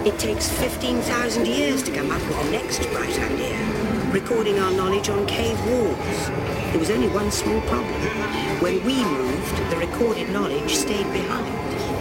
It takes 15,000 years to come up with the next bright idea, recording our knowledge on cave walls. There was only one small problem. When we moved, the recorded knowledge stayed behind.